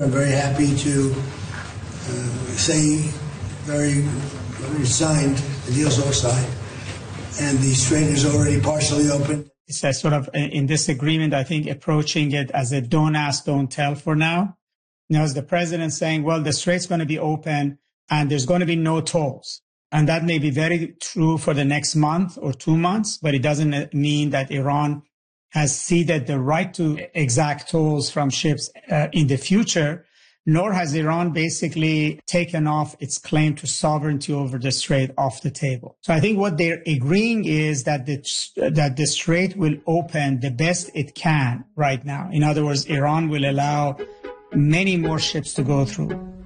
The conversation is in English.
I'm very happy to say very signed, the deal's all signed, and the strait is already partially open. It's a sort of, in this agreement, I think, approaching it as a don't ask, don't tell for now. Now, as the president saying, well, the strait's going to be open and there's going to be no tolls. And that may be very true for the next month or 2 months, but it doesn't mean that Iran has ceded the right to exact tolls from ships in the future, nor has Iran basically taken off its claim to sovereignty over the strait off the table. So I think what they're agreeing is that the strait will open the best it can right now. In other words, Iran will allow many more ships to go through.